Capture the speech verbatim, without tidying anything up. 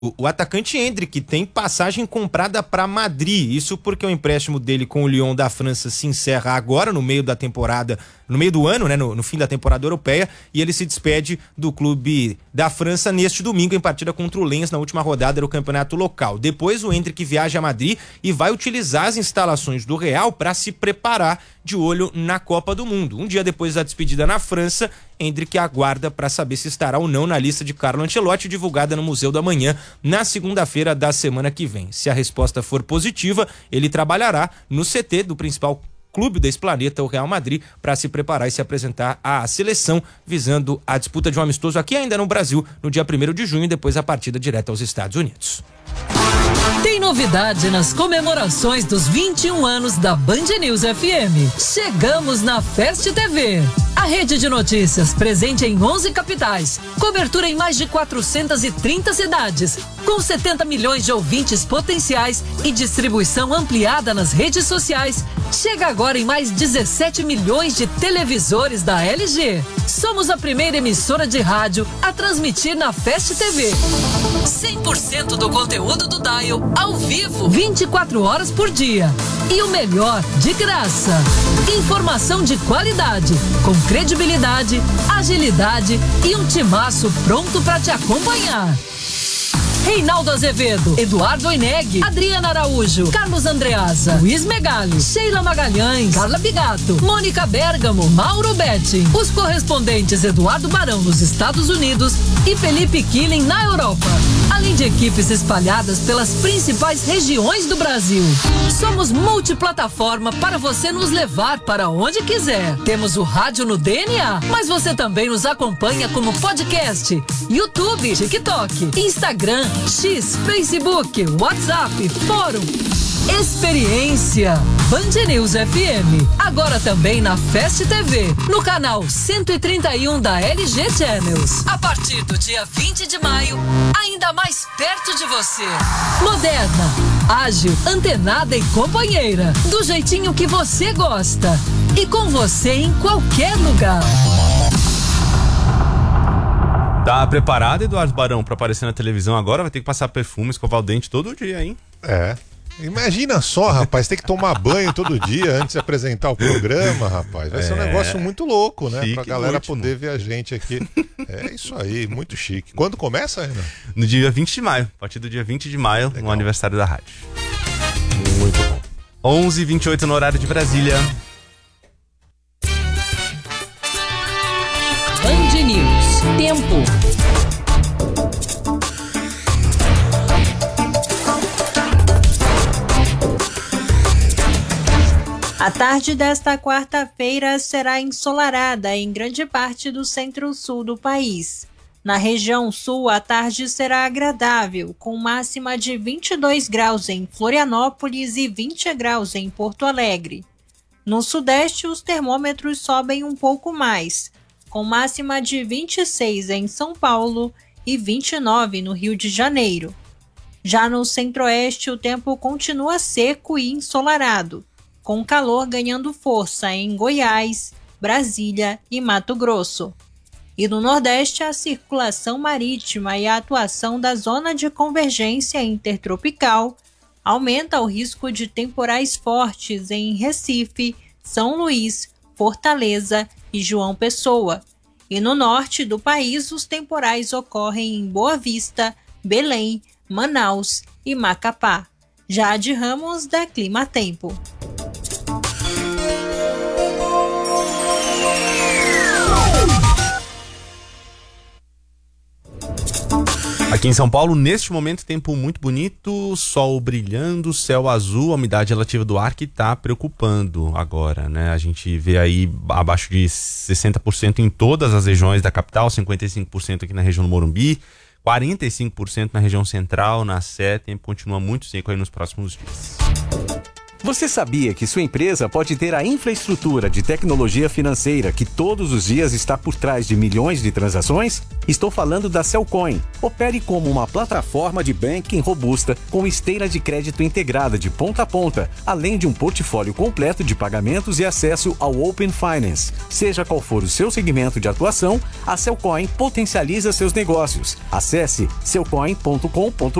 O, o atacante Endrick tem passagem comprada para Madrid, isso porque o empréstimo dele com o Lyon da França se encerra agora no meio da temporada, no meio do ano, né, no, no fim da temporada europeia, e ele se despede do clube da França neste domingo em partida contra o Lens na última rodada do campeonato local. Depois o Endrick viaja a Madrid e vai utilizar as instalações do Real para se preparar de olho na Copa do Mundo. Um dia depois da despedida na França, Endrick aguarda para saber se estará ou não na lista de Carlo Ancelotti, divulgada no Museu da Manhã na segunda-feira da semana que vem. Se a resposta for positiva, ele trabalhará no C T do principal clube desse planeta, o Real Madrid, para se preparar e se apresentar à seleção, visando a disputa de um amistoso aqui ainda no Brasil, no dia primeiro de junho, e depois a partida direta aos Estados Unidos. Tem novidade nas comemorações dos vinte e um anos da Band News F M. Chegamos na Fest T V. A rede de notícias presente em onze capitais, cobertura em mais de quatrocentas e trinta cidades, com setenta milhões de ouvintes potenciais e distribuição ampliada nas redes sociais, chega agora em mais dezessete milhões de televisores da L G. Somos a primeira emissora de rádio a transmitir na Fest T V. cem por cento do conteúdo do Dial ao vivo, vinte e quatro horas por dia. E o melhor, de graça. Informação de qualidade, com credibilidade, agilidade e um timaço pronto para te acompanhar. Reinaldo Azevedo, Eduardo Oineg, Adriana Araújo, Carlos Andreasa, Luiz Megali, Sheila Magalhães, Carla Bigato, Mônica Bergamo, Mauro Betti. Os correspondentes Eduardo Barão nos Estados Unidos e Felipe Killing na Europa. Além de equipes espalhadas pelas principais regiões do Brasil. Somos multiplataforma para você nos levar para onde quiser. Temos o rádio no D N A, mas você também nos acompanha como podcast, YouTube, TikTok, Instagram, X, Facebook, WhatsApp, Fórum. Experiência Band News F M. Agora também na Fest T V, no canal cento e trinta e um da L G Channels. A partir do dia vinte de maio, ainda mais perto de você. Moderna, ágil, antenada e companheira. Do jeitinho que você gosta. E com você em qualquer lugar. Tá preparado, Eduardo Barão, pra aparecer na televisão agora? Vai ter que passar perfume, escovar o dente todo dia, hein? É. Imagina só, rapaz, tem que tomar banho todo dia antes de apresentar o programa, rapaz. Vai é, ser um negócio muito louco, né? Chique, pra galera último. poder ver a gente aqui. É isso aí, muito chique. Quando começa, Renan? No dia vinte de maio. A partir do dia vinte de maio, Legal. no aniversário da rádio. Muito bom. onze e vinte e oito no horário de Brasília. Band News. Tempo. A tarde desta quarta-feira será ensolarada em grande parte do centro-sul do país. Na região sul, a tarde será agradável, com máxima de vinte e dois graus em Florianópolis e vinte graus em Porto Alegre. No sudeste, os termômetros sobem um pouco mais, com máxima de vinte e seis em São Paulo e vinte e nove no Rio de Janeiro. Já no centro-oeste, o tempo continua seco e ensolarado, com calor ganhando força em Goiás, Brasília e Mato Grosso. E no Nordeste, a circulação marítima e a atuação da zona de convergência intertropical aumenta o risco de temporais fortes em Recife, São Luís, Fortaleza e João Pessoa. E no norte do país, os temporais ocorrem em Boa Vista, Belém, Manaus e Macapá. Jade Ramos, da Clima Tempo. Aqui em São Paulo, neste momento, tempo muito bonito, sol brilhando, céu azul, a umidade relativa do ar que está preocupando agora, né? A gente vê aí abaixo de sessenta por cento em todas as regiões da capital, cinquenta e cinco por cento aqui na região do Morumbi, quarenta e cinco por cento na região central, na Sé, tempo continua muito seco aí nos próximos dias. Você sabia que sua empresa pode ter a infraestrutura de tecnologia financeira que todos os dias está por trás de milhões de transações? Estou falando da Cellcoin. Opere como uma plataforma de banking robusta com esteira de crédito integrada de ponta a ponta, além de um portfólio completo de pagamentos e acesso ao Open Finance. Seja qual for o seu segmento de atuação, a Cellcoin potencializa seus negócios. Acesse cellcoin ponto com ponto br